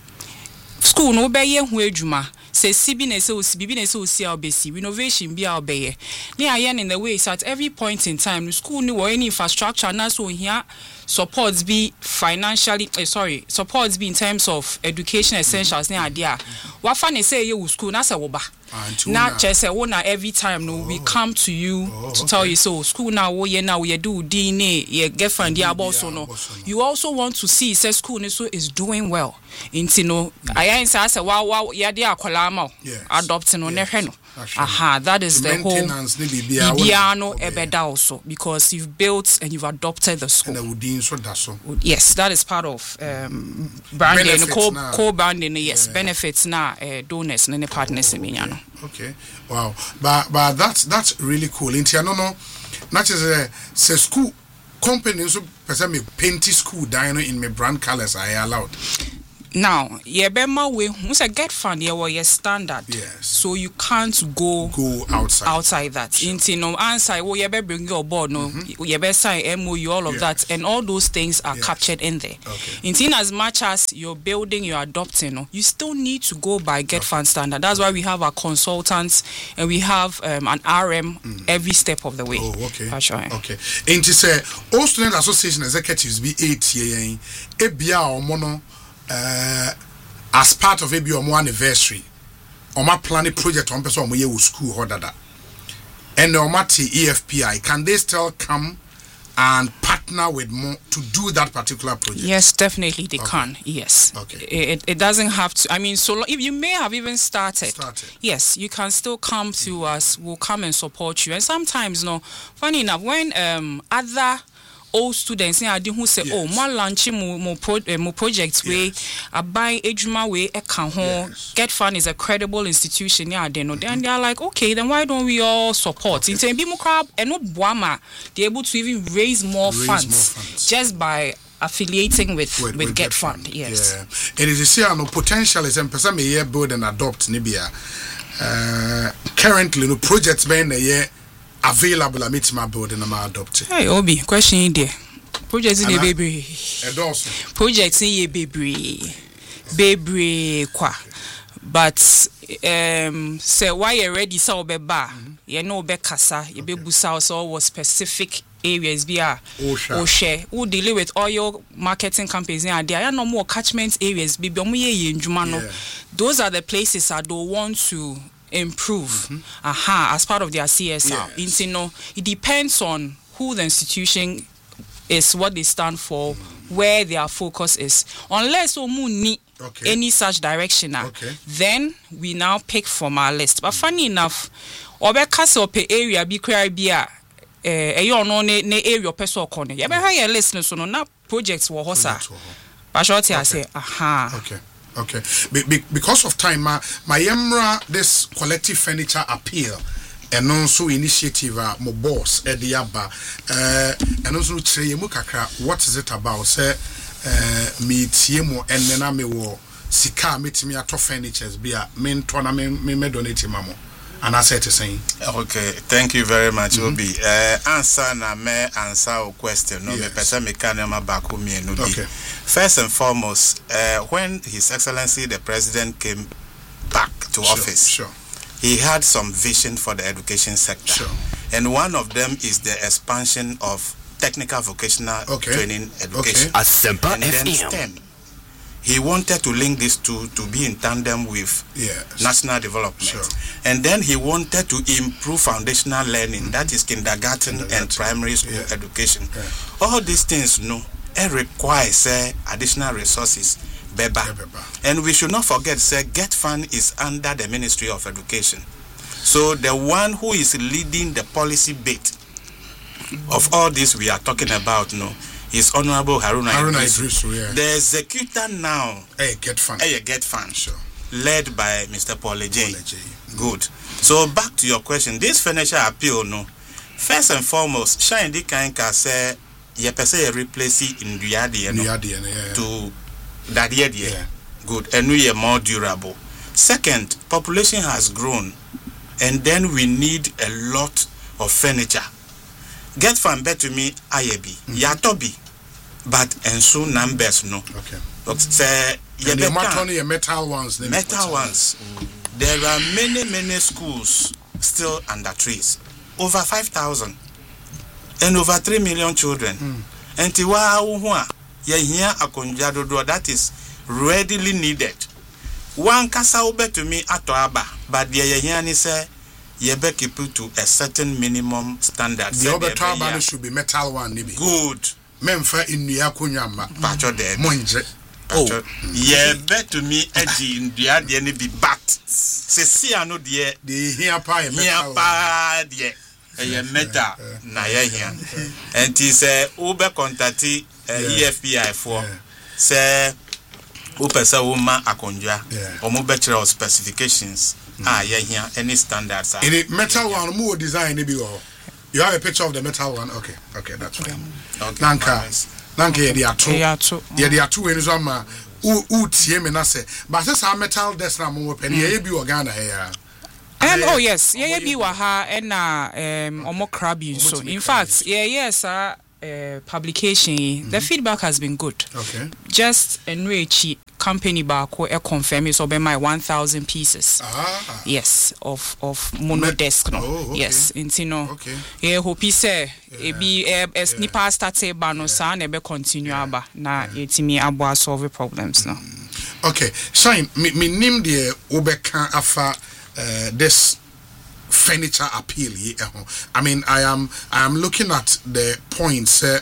School no be ye hu adwuma. Se sibi na se osibi na se osi a obesi renovation bi a obeye. Ne ayen in the way so at every point in time school ni wo any infrastructure na so here supports be financially uh, sorry supports be in terms of education essentials ne adia. Wa fa ne say ye school na se wo ba. Not just say one every time no oh. we come to you oh, to okay. tell you so school now wo ye now we do D N A ye girlfriend ya boss no you also want to see say school so is doing well into no I answer say wow wow ya dey akola ma adopting no ne hwe no aha that is the, the whole bibiano ebeda also because you've built and you've adopted the school and so that so yes that is part of um branding co co branding yes yeah. benefits na uh, donors and partners in okay. okay wow but but that's that's really cool in no no not just say school company so person me painty school dino in my brand colors I allowed. Now, yeah, Bema we once I get fund, yeah, well, yeah, standard. Yes. So you can't go go outside outside that. Sure. Into no answer, well, yeah, be bring your board, no, mm-hmm. yeah, be sign M O U, all of yes. that, and all those things are yes. captured in there. Okay. In as much as you're building, you're adopting, no, you still need to go by get okay. fund standard. That's why we have our consultants and we have um, an R M mm. every step of the way. Oh, okay. That's right. Okay. And to say, all student association executives be eight year, ebia or mono. Uh, as part of maybe on one anniversary, on my planning project on person we will school or that, and on my E F P I, can they still come and partner with more to do that particular project? Yes, definitely they okay. can. Yes. Okay. It, it doesn't have to. I mean, so if you may have even started, started. Yes, you can still come to us. We'll come and support you. And sometimes, no, funny enough, when um other all students in adi who say yes. oh my launch mo mo, pro, uh, mo projects yes. we abai ejuma we e kan ho yes. Get Fund is a credible institution yeah they know mm-hmm. then they are like okay then why don't we all support in saying people crowd and no boama they able to even raise more, raise funds, more funds just by affiliating with with, with, with Get, Get Fund. Fund yes yeah. And it is here no potential is person may year build and adopt nibia uh currently no projects being a year available I meet my building and my adopted. Hey Obi, question in there. Projects in the baby. And also projects in ye baby. Baby kwa. But um say why you ready so be ba. You know be kasa, you be busa so was specific areas be a or share who deal with all your marketing campaigns and there are no more catchment areas be omo ye ndwuma no. Those are the places I don't want to improve mm-hmm. aha as part of their C S R. Yes. You know, it depends on who the institution is, what they stand for, mm. where their focus is. Unless we need okay. any such direction, okay. then we now pick from our list. But funny enough, obekase ope area bi kra bia eh eyo no ne ne area person okone. You be hire list so no na projects wo hosa. But short I say aha. Okay. Okay, be, be, because of time, my my Emra this collective furniture appeal and also initiative uh, my boss Eddie Abba uh, and also Trey Mukaka. What is it about? Say uh, me tiemo and then I me wo sika meet me at furnitures be a main tournament me me donate mamo. And I said to saying okay, thank you very much, mm-hmm. Obi. Uh, answer na me answer a question. No, yes. me person me can ma back me no be. Okay. First and foremost, uh, when His Excellency the President came back to sure, office, sure. he had some vision for the education sector, sure. and one of them is the expansion of technical vocational okay. training education, okay. and then STEM. He wanted to link these two to be in tandem with yes. national development. Sure. And then he wanted to improve foundational learning, mm-hmm. that is kindergarten, kindergarten and primary school yeah. education. Yeah. All these things, no, it requires uh, additional resources. Beba. Yeah, beba. And we should not forget, say, Get Fund is under the Ministry of Education. So the one who is leading the policy bit of all this we are talking about, no, is Honorable Haruna, Haruna Idrisu. Yeah. The executor now, hey, Get Fund, hey, Get Fund, sure. led by Mister Paul Ejay. Mm. Good. So back to your question, this financial appeal, no, first and foremost, Shine Di Kanka say, ye pese ye replace in Duadi, no, yeah. to that year, yeah. Good, and we are more durable. Second, population has grown, and then we need a lot of furniture. Get Fund bet to me, I B, mm-hmm. Yatobi, but and soon numbers no. Okay. But say, and the matoni metal ones. Metal ones. Mm-hmm. There are many, many schools still under trees. Over five thousand. And over three million children. Mm. And tiwa uhuwa, ye here akonjadodo that is readily needed. One kasa ube to me ato aba, but ye here ni say, ye be keep to a certain minimum standard. The other tabani should be metal one, nibi. Good. Memfa in Nia Kunyama. Pacho de. Monje. Oh. Ye be to me edgy in the idea ni be bat. Se si ano die. The here pie metal. Here pa die. Ye metal na ye here. And he say ube contacti E F P I for say upesa uma akonja. Omo be chere specifications. Ah, yeah, here any standards are. In it metal one more design be all. You have a picture of the metal one? Okay, okay, that's fine. Okay. Nanka, Nanka, yeah, they are two. Yeah, two. Yeah, they are two in Zama. Who, who, T M and I say, but that's our metal desk now, more penny, yeah, be Ghana here. Um, oh yes, yeah, yeah, be waha and um, omo crabby. So in fact, yeah, yes, uh, uh, publication. Mm-hmm. The feedback has been good. Okay. Just enrich company back e confirm so be my one thousand pieces. Ah. Yes, of of monodesk no. Oh, okay. Yes, intino. Okay. Yeah, hope say e be e sniper start say ba no sa na be continue aba na yetimi abo solve problems no. Okay, Shine, me me name the Obeka afa uh, this furniture appeal. I mean, I am I am looking at the points. Uh,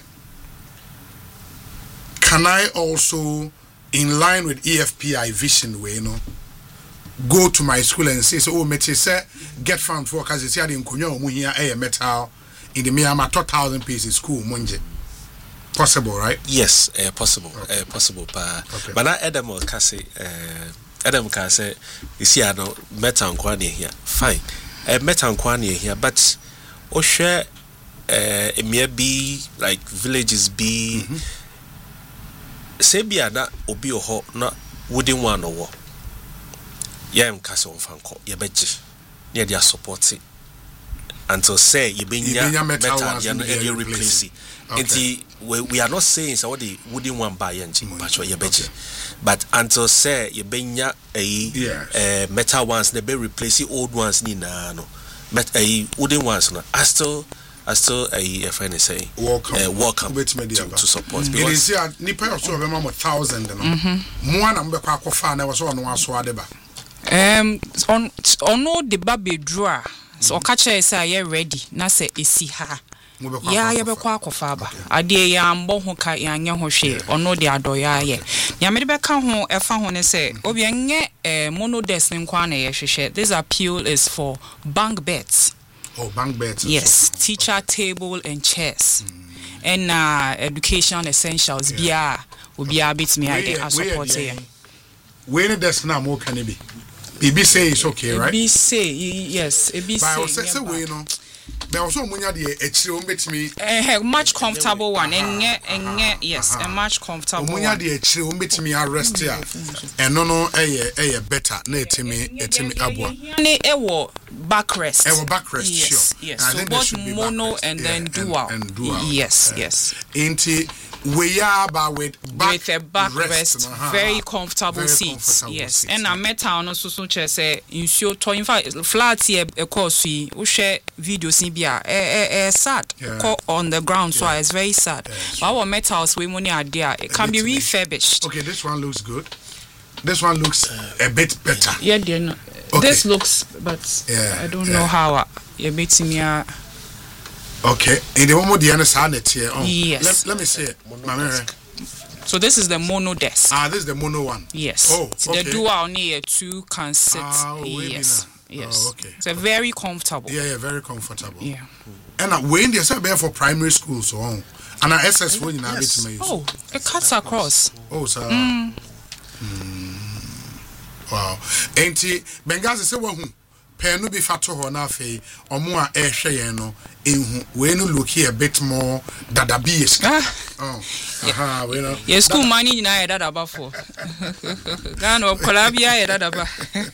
can I also, in line with E F P I vision, way you know, go to my school and say, so oh, me say get found for because it's here in Kunyo Muhia a metal in the Myanmar two thousand pieces school munje. Possible, right? Yes, uh, possible, okay. uh, possible. Pa. Okay. But now Adam will say, uh, Adam can say, you see, I know metal and quania here. Fine, uh, metal and quania here, but oh share, uh, it may be like villages be. Mm-hmm. Say be na obi oho na wooden one or yeah, I'm castle on fanco, yeah, beji, yeah, they are supporting until say you bring your metal, you replace it. Okay. We, we are not saying so the wooden one buy engine, but you beji. But until say you bring your a metal ones, they be replacing old ones, ni na no, met a wooden ones no. I still. I still a friend is saying welcome, uh, welcome to, to support. Because it is here. Nipa also have a thousand. No, more number kwa kwa fan. I was on one so adeba. Um, on on no the baby draw. So catch is say ready. Na say esi ha. Yeah, ya be kwa kwa faba. Ade ya mbo ho ka ya nya ho hwe. Ono de adoya ye. Ya me be ka ho e fa ho ne say obi enye eh monodesk nkwa na ye hwehwe. This appeal is for bank beds. Oh, bank beds. Yes, so teacher table and chairs, mm. and uh, education essentials. Yeah, will be a bit me. I support here. Where the desk now more can it be? B B say it's okay, right? B B say yes. B B say. But I was say we know. There also munya the actually umbet me. Eh, much comfortable one. Enye enye yes, a much comfortable one. Munya the actually umbet me arrest here. And no no eh eh better. Na etimi etimi abwa. Ne ewo backrest. Ewo backrest. Yes, sure. yes. So both mono and yeah, then dual. And, and dual. Yes, uh, yes. Inti we are but with back with a backrest, uh-huh. very comfortable very seats. Comfortable yes, seats, and yeah. a metal no so so che say in to in fact flat here e course we we share videos in bia eh eh sad yeah. on the ground so yeah. it's very sad. Yeah, but our metals we money are there. It can be refurbished. Okay, this one looks good. This one looks uh, a bit better. Yeah, dear, no. Okay. This looks, but yeah, I don't yeah. know how uh, you're beating me. Uh, okay, in the moment the other side here. Oh, yes. Let, let me see it. So this is the mono desk. Ah, this is the mono one. Yes. Oh, okay. The dual near two can sit. Ah, oh, yes. Yes. Oh, okay. It's a very comfortable. Yeah, yeah, very comfortable. Yeah. And uh, when they say for primary school so on, and I S S one in a bit me. Oh, it cuts across. Oh, sir. Mm. Mm. Wow. Enti Bengazi say one. Penu be fato ho na fe omo a ehwe yen no ehu we no look here a bit more database. Oh. Aha, we know. Yes, school money na e dadaba for. Gan of Colombia e dadaba.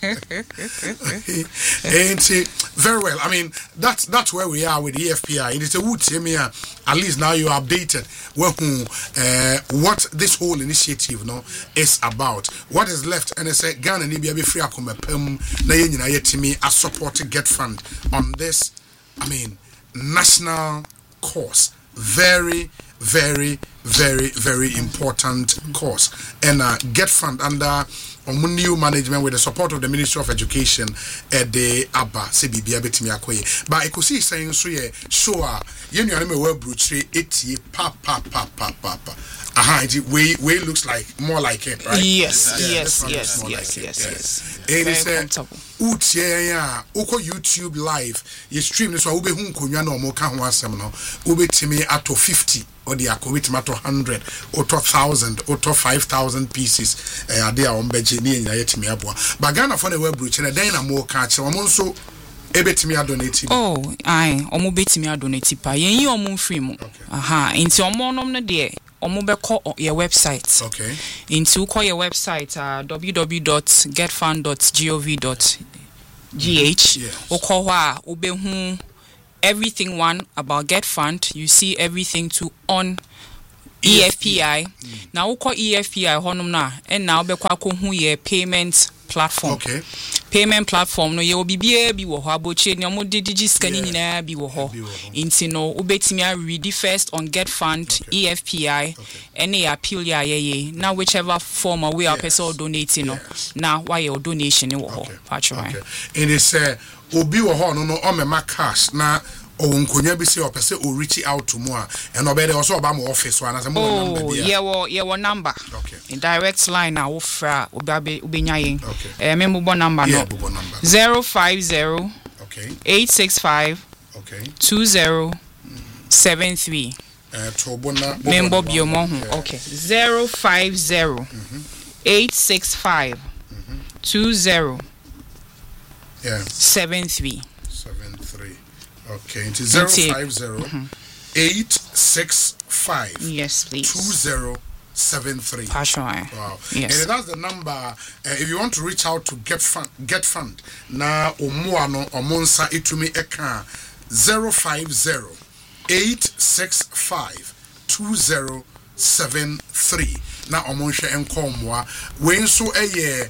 And very well. I mean, that's that's where we are with E F P I. It is a wood here at least now you are updated well, uh, what this whole initiative no is about. What is left and I say Ghana ni bia be free akoma pam na ye nyina yetimi a support get fund on this. I mean, national cause. Very very very very important cause and uh, get fund under um, new management with the support of the Ministry of Education at the Abba C B B betimi akoye but I could see saying so yeah sure you know me well brutally eighty pa pa pa pa pa pa aha it way way looks like more like it right yes yeah, yes yes yes like yes, it. yes yes it is comfortable utie ya uko YouTube live you stream this one ube hu nkonwa na omo ka ho asem no ube timi ato fifty or the akowit matter hundred or to thousand or to five thousand pieces eh ade a ombeje ni nyina yetimi aboa but Ghana for the web brooch na den na mo ka che omo nso ebetimi adonate. Oh, aye, omo betimi adonate pa. Yen yi omo free mu. Aha, inti omo nom no de omo be call your website. Okay. Into call your website uh, w w w dot getfund dot gov dot g h. Yes. O call wa obehu everything one about GetFund. You see everything to on E F P I. Mm. Now we call E F P I honum na and now be kwa ko hu ye payment platform. Okay. Payment platform no ye obi bia bi wo ho aboche ne omo de digi scan nyina bi wo ho. Inti no ubetimi a read first on GetFund, okay. E F P I, okay. Any appeal ya ye now whichever form or way yes. a person donating no. Yes. Now why your donation wo ho. Okay. Okay. And it's uh, obi wo ho no no o me ma cash na o nkonya bi se o pese o reach out to mo and obede also oba mo office so anase mo number bia. Oh, yeah wo yeah wo number. Okay. In direct line na wo fra obabe obenya yen. Okay. Eh me mo number no. Yeah, bo number. zero five zero Okay. eight six five Okay. two zero seven three. Eh to bona Member biomo ho. Okay. zero five zero eight six five two zero yeah seven three. seven three. Okay, it is zero five zero eight six five. Yes, please. Two zero seven three. Passion. Wow. Yes. And that's the number. Uh, if you want to reach out to Get Fund, Get Fund. Na omuano omonsa itumi eka zero five zero eight six five two zero seven three. Na omonsha enkomwa. When so a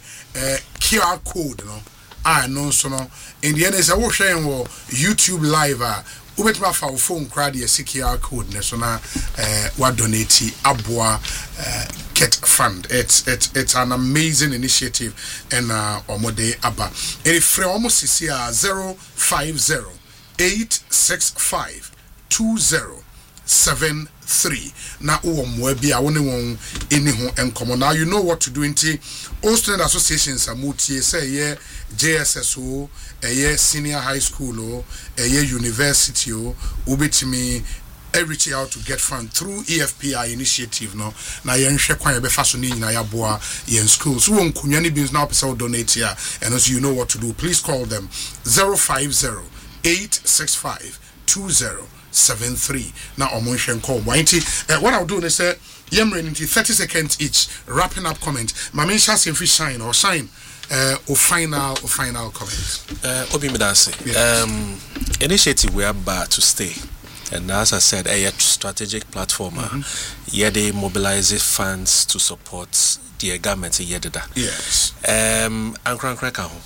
Q R code, no. Ah, no, so no. In the end, is a wo sharing wo YouTube live. Ah, ubetuma fa phone crowd ye Q R code. Ne so na eh wa donate abwa Get Fund. It's it's it's an amazing initiative and uh omode aba. Eri free almost is here zero five zero eight six five two zero seven three. Na uwo mwebi a wone won eni ho enkomo. Now you know what to do. Inti all student associations are mutie say ye J S S O, a senior high school o, a university o, ubitimi reach out to Get Fund through E F P I initiative no. Na yen hwe kwan ye be fa so ni nyina ya boa yen schools. So won kunya ni bins now person donate here and also you know what to do. Please call them zero five zero eight six five two zero seven three. Now omonhwe call wanti uh, what I'll do is say yemre into thirty seconds each wrapping up comment. Mama Sha Semfi shine or shine uh or final or final comments. Uh Obi Medase. Um initiative we are about to stay. And as I said, a strategic platform mm-hmm. yeah they mobilize funds to support the government yedida. Yes. Um ankran kraka ho.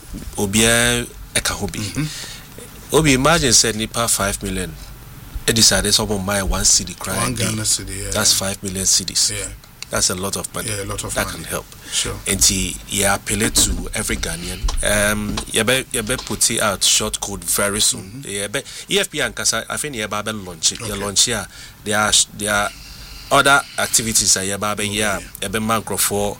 Obia eka ho bi. Obi imagine said nipa five million. It decided someone buy one city cry. One Ghana city, yeah. That's five million cities. Yeah. That's a lot of money. Yeah, a lot of that money. can help. Sure. And he yeah appeal to every Ghanaian. Um you be you be put it out short code very soon. Yeah, be E F P I and Kasa I think yeah be launch it. You launch here. There are there are other activities that yeah be yeah be micro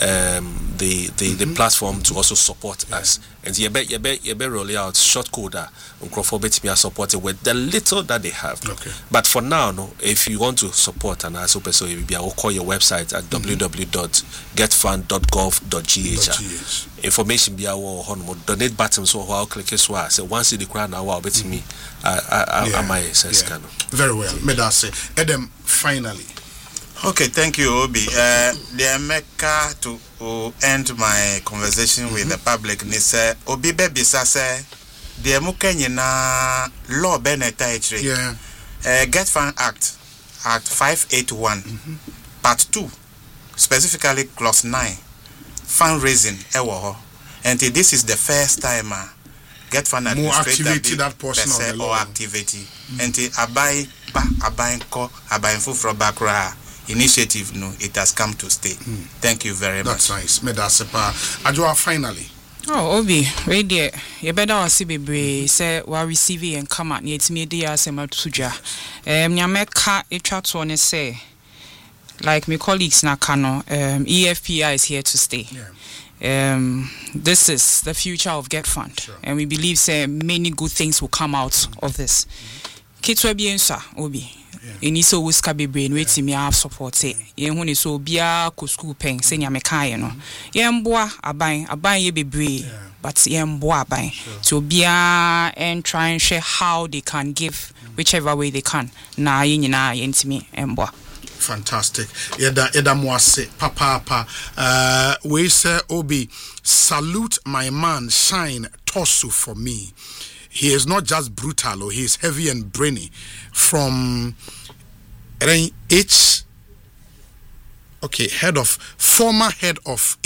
um the the, mm-hmm. the platform to also support yeah. us. And you be you be you be roll out short code that Uncrophobit be supported with the little that they have. Okay. But for now, no, if you want to support and also so you will call your website at mm-hmm. w w w dot getfund dot gov dot g h. Information be our donate button so how click so I say once the crown now I'll bet me I I my sense can. Very well. Medase. Edem finally. Okay, thank you, Obi. Uh, the America to uh, end my conversation mm-hmm. with the public. They say, Obi baby say, the Mukenya na law beneta etre. Yeah. Uh, Get Fund Act, Act five eighty-one, mm-hmm. Part two, specifically Clause nine, fundraising. Ewo, and this is the first time uh, Get Fund administrator that portion of the law or activity. Mm-hmm. And abai ba abai ko abai fu from background. Initiative no it has come to stay. Mm. Thank you very That's much. That's nice. Medasepa Ajua finally. Oh Obi, we there. You better wasi bebre say we receive and come at yet me dey asema tuja. Um nyameka etwa to ne say like my colleagues na kano um E F P I is here to stay. Yeah. Um this is the future of Get Fund. Sure. And we believe say many good things will come out mm-hmm. of this. Kitwa bi ensa Obi. Eni so wuska bebre no etimi have support e ye hu ni so bia ko school pen se nya me kan ye no ye mboa aban aban ye bebre but yɛmboa aban so bia and try and share how they can give whichever way they can na yɛnyina yɛntimi ɛmboa. Fantastic. Yeda yeda mwase papa papa. Uh, we say Obi, salute my man Shine Tosu for me. He is not just brutal, or he is heavy and brainy. From H, okay, head of former head of